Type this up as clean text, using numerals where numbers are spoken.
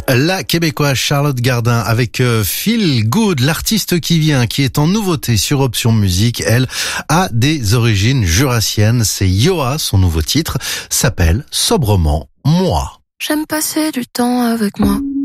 La québécoise Charlotte Gardin avec Feel Good, l'artiste qui vient, qui est en nouveauté sur Option Musique, elle a des origines jurassiennes. C'est Yoa, son nouveau titre s'appelle sobrement Moi. J'aime passer du temps avec moi.